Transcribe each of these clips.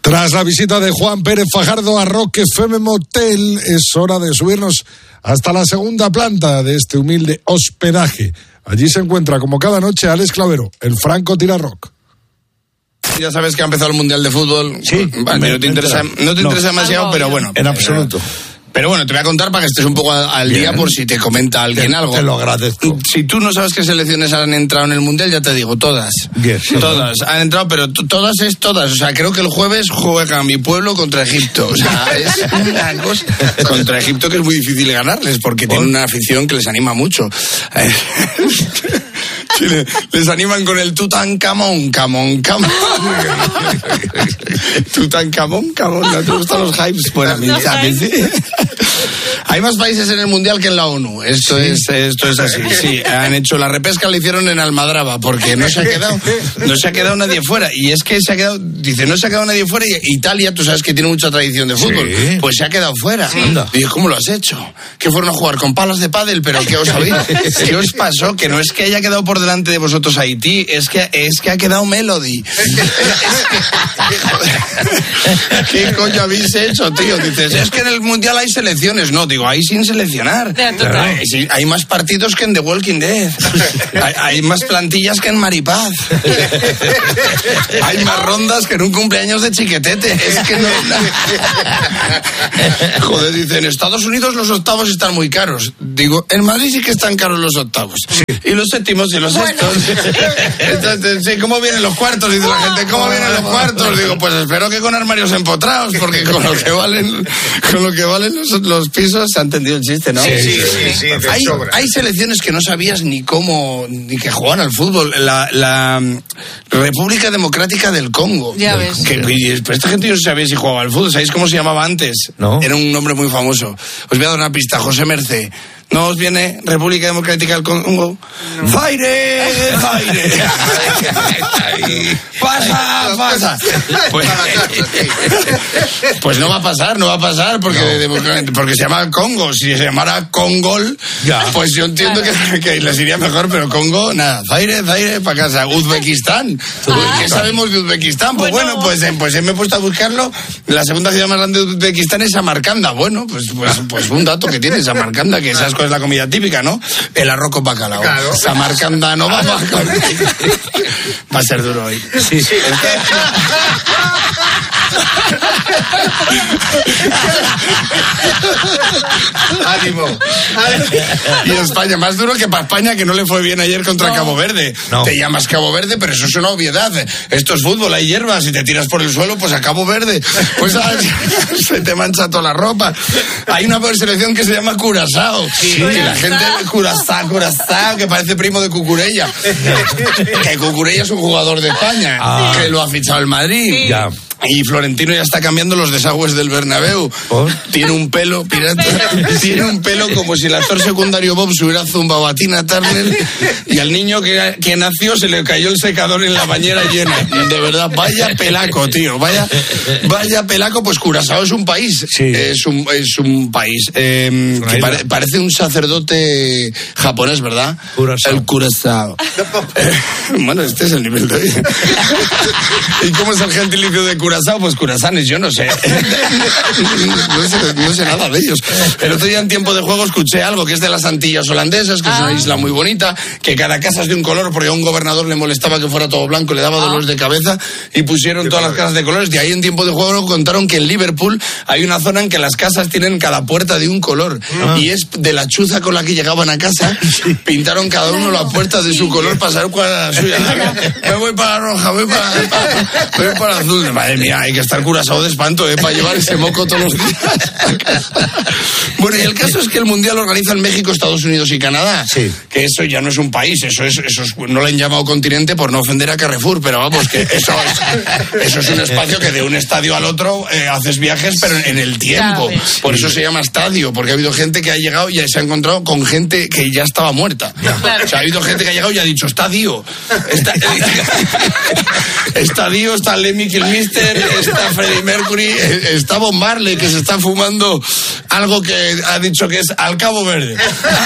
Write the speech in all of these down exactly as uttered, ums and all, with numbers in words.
Tras la visita de Juan Pérez Fajardo a Rock F M Motel, es hora de subirnos hasta la segunda planta de este humilde hospedaje. Allí se encuentra, como cada noche, Alex Clavero, el Franco Tira Rock. Ya sabes que ha empezado el Mundial de Fútbol. Sí. Vale, me, no te interesa, no te no. interesa demasiado, pero bueno. En absoluto. Pero bueno, te voy a contar para que estés un poco al día por si te comenta alguien te, algo. Te lo agradezco. Si tú no sabes qué selecciones han entrado en el Mundial, ya te digo, todas. Bien, sí, todas han entrado, pero t- todas es todas. O sea, creo que el jueves juega mi pueblo contra Egipto. O sea, es una cosa contra Egipto que es muy difícil ganarles porque tienen una afición que les anima mucho. Sí, les animan con el Tutankamón, camón, camón. Tutankamón, camón. ¿No te gustan los hypes? Bueno, a mí, a mí sí. Hay más países en el Mundial que en la ONU. Esto, sí. es, esto es así. Sí, han hecho la repesca, la hicieron en Almadraba, porque no se ha quedado, no se ha quedado nadie fuera. Y es que se ha quedado, dice, no se ha quedado nadie fuera. Y Italia, tú sabes que tiene mucha tradición de fútbol, sí. Pues se ha quedado fuera. Sí. Y digo, ¿cómo lo has hecho? Que fueron a jugar con palas de pádel, pero ¿qué os habéis? ¿Qué os pasó? Que no es que haya quedado por delante de vosotros Haití, es que es que ha quedado Melody. Es que, ¿qué coño habéis hecho, tío? Dices, es que en el Mundial hay selecciones. No, digo, hay sin seleccionar. Claro. Hay, hay más partidos que en The Walking Dead. Hay, hay más plantillas que en Maripaz. Hay más rondas que en un cumpleaños de Chiquetete. Es que no... Joder, dicen, en Estados Unidos los octavos están muy caros. Digo, en Madrid sí que están caros los octavos. Sí. Y los séptimos y los bueno. sextos. Entonces, sí, ¿cómo vienen los cuartos? Dice la gente, ¿cómo vienen los cuartos? Digo, pues espero que con armarios empotrados, porque con lo que valen, con lo que valen los, los pisos, se ha entendido el chiste, ¿no? Sí, sí, sí. sí, sí hay, hay selecciones que no sabías ni cómo, ni que jugaban al fútbol. La, la República Democrática del Congo. Ya ves. Que, pero esta gente no sabía si jugaba al fútbol. ¿Sabéis cómo se llamaba antes? No. Era un nombre muy famoso. Os voy a dar una pista. José Mercé. ¿No os viene República Democrática del Congo? No. ¡Zaire! ¡Zaire! ¡Pasa! ¡Pasa! Pues, pues no va a pasar, no va a pasar, porque, no. porque se llama Congo. Si se llamara Congol, ya. Pues yo entiendo que, que les iría mejor, pero Congo, nada. ¡Zaire! ¡Zaire! Para casa. Uzbekistán. Ah. ¿Qué sabemos de Uzbekistán? Pues bueno, bueno pues, pues me he puesto a buscarlo. La segunda ciudad más grande de Uzbekistán es Samarcanda. Bueno, pues, pues, pues un dato que tiene Samarcanda, que esas es la comida típica, ¿no? El arroz con bacalao. Claro. Samarcanda no va a Va a ser duro hoy. Sí, sí. Ánimo. Y España, más duro que para España, que no le fue bien ayer contra no. Cabo Verde. No. Te llamas Cabo Verde, pero eso es una obviedad. Esto es fútbol, hay hierbas. Si te tiras por el suelo, pues a Cabo Verde. Pues se te mancha toda la ropa. Hay una selección que se llama Curazao. Sí. Y la gente, Curazao, Curazao, que parece primo de Cucurella. Que Cucurella es un jugador de España, ah. que lo ha fichado el Madrid. Sí. Ya. Y Florentino ya está cambiando los desagües del Bernabéu. ¿Oh? Tiene un pelo, pirata, tiene un pelo como si el actor secundario Bob se hubiera zumbado a Tina Turner y al niño que, que nació se le cayó el secador en la bañera llena. De verdad, vaya pelaco, tío, vaya, vaya pelaco. Pues Curazao es un país, sí. es, un, es un país eh, que pare, parece un sacerdote japonés, ¿verdad? Curazao. El Curazao. Eh, bueno, este es el nivel de hoy. ¿Y cómo es el gentilicio de Curazao? Pues curazanes, yo no sé. no sé. No sé nada de ellos. El otro día en tiempo de juego escuché algo que es de las Antillas holandesas, que ah. es una isla muy bonita, que cada casa es de un color, porque a un gobernador le molestaba que fuera todo blanco, le daba ah. dolores de cabeza, y pusieron todas las casas de colores. De ahí en tiempo de juego contaron que en Liverpool hay una zona en que las casas tienen cada puerta de un color, ah. y es de la chuza con la que llegaban a casa, pintaron cada uno la puerta de su color para saber cuál era la suya. Me voy para la roja, voy para, para, voy para la azul. Madre mía, hay que estar Curazao de espanto, ¿eh? Para llevar ese moco todos los días a casa. Bueno, y el caso es que el Mundial lo organizan México, Estados Unidos y Canadá. Sí. Que eso ya no es un país, eso es, eso es, no le han llamado continente por no ofender a Carrefour, pero vamos, que eso es, eso es un espacio que de un estadio al otro eh, haces viajes, pero en el tiempo. Por eso se llama estadio, porque ha habido gente que ha llegado y se ha encontrado con gente que ya estaba muerta. O sea, ha habido gente que ha llegado y ha dicho, estadio. Está, estadio, está Lemmy Kilmister, está Freddie Mercury, está Bob Marley, que se está fumando algo que ha dicho que es al Cabo Verde.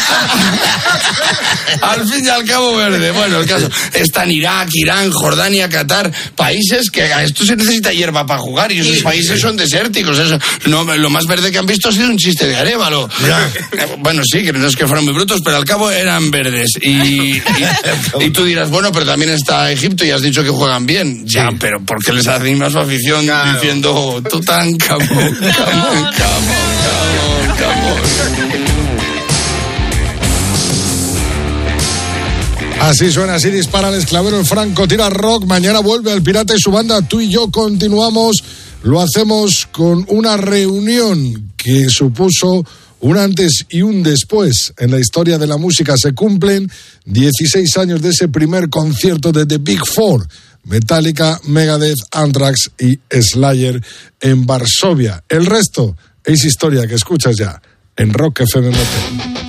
Al fin y al Cabo Verde. Bueno, el caso, están Irak, Irán, Jordania, Qatar, países que a esto se necesita hierba para jugar y esos sí, países sí. son desérticos. Eso, no, lo más verde que han visto ha sido un chiste de Arévalo. Ya. Bueno, sí, que no es que fueron muy brutos, pero al cabo eran verdes. Y, y, y tú dirás, bueno, pero también está Egipto y has dicho que juegan bien. Sí. Ya, pero ¿por qué les hacéis más su afición claro. diciendo Tutankamón, Camón, Camón, Camón, Camón? Así suena, así dispara el esclavero, el Franco tira rock. Mañana vuelve el Pirata y su banda. Tú y yo continuamos. Lo hacemos con una reunión que supuso un antes y un después en la historia de la música. Se cumplen dieciséis años de ese primer concierto de The Big Four: Metallica, Megadeth, Anthrax y Slayer en Varsovia. El resto es historia que escuchas ya en Rock F M.